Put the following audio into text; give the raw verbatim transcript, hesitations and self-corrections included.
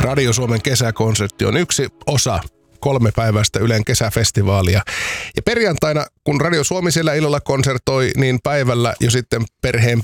Radio Suomen kesäkonsertti on yksi osa kolme päiväistä Ylen kesäfestivaalia. Ja perjantaina, kun Radio Suomi siellä illalla konsertoi, niin päivällä jo sitten perheen